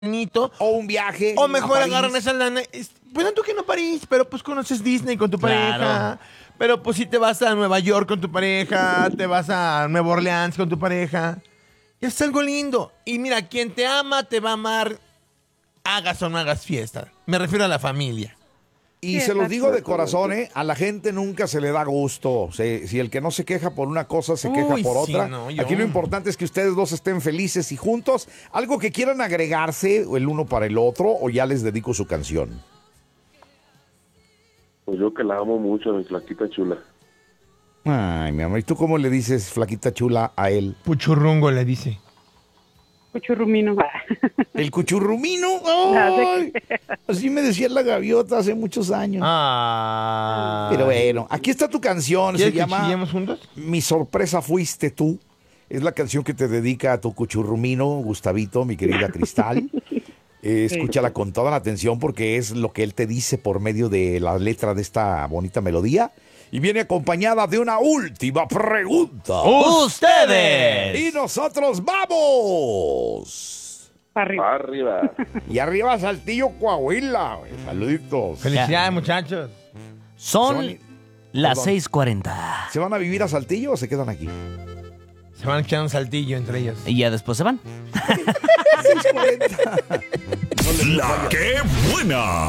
o un viaje. O mejor a París. agarran esa lana. Bueno, tú que no París, pero pues conoces Disney con tu Claro. pareja. Pero pues si te vas a Nueva York con tu pareja, te vas a Nueva Orleans con tu pareja. Ya es algo lindo. Y mira, quien te ama te va a amar, hagas o no hagas fiesta. Me refiero a la familia. Y se los digo de corazón, a la gente nunca se le da gusto. Si el que no se queja por una cosa, se queja Uy, por sí, otra. no, yo- Aquí lo importante es que ustedes dos estén felices y juntos. Algo que quieran agregarse el uno para el otro, o ya les dedico su canción. Pues yo que la amo mucho, mi flaquita chula. Ay, mi amor, ¿y tú cómo le dices flaquita chula a él? Puchurrungo le dice. Cuchurrumino. ¿El cuchurrumino? ¡Ay! Así me decía la gaviota hace muchos años. Ah. Pero bueno, aquí está tu canción. Se ¿Quieres que llama chillemos juntos? Mi sorpresa fuiste tú. Es la canción que te dedica a tu cuchurrumino, Gustavito, mi querida Cristal. Escúchala con toda la atención porque es lo que él te dice por medio de la letra de esta bonita melodía. Y viene acompañada de una última pregunta. ¡Ustedes! Y nosotros vamos. Arriba. Arriba. Y arriba Saltillo, Coahuila. Saluditos. Felicidades, muchachos. Son las Perdón. 6:40. ¿Se van a vivir a Saltillo o se quedan aquí? Se van a echar un saltillo entre ellos. Y ya después se van. 6:40. La que buena.